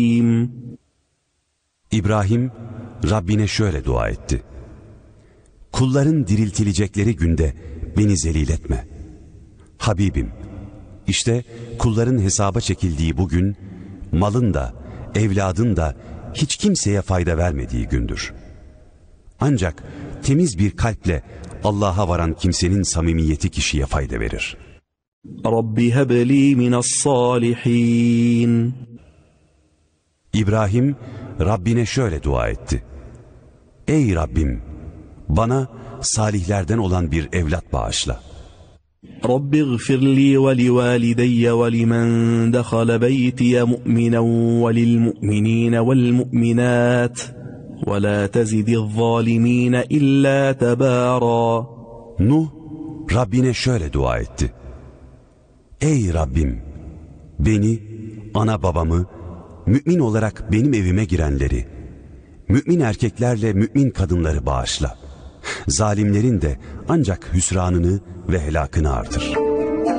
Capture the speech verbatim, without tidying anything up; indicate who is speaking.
Speaker 1: İbrahim, Rabbine şöyle dua etti: kulların diriltilecekleri günde beni zelil etme. Habibim, işte kulların hesaba çekildiği bu gün, malın da, evladın da hiç kimseye fayda vermediği gündür. Ancak temiz bir kalple Allah'a varan kimsenin samimiyeti kişiye fayda verir.
Speaker 2: Rabbi hebli minas salihin.
Speaker 1: İbrahim, Rabbine şöyle dua etti: ey Rabbim, bana salihlerden olan bir evlat bağışla.
Speaker 2: Rabbi gfirli ve li valideyye ve limen dekhale beytiye mu'minen ve lil mu'minine vel mu'minat ve la tezidil zalimine illa tebâra.
Speaker 1: Nuh, Rabbine şöyle dua etti: ey Rabbim, beni, ana babamı, mümin olarak benim evime girenleri, mümin erkeklerle mümin kadınları bağışla. Zalimlerin de ancak hüsranını ve helakını artır.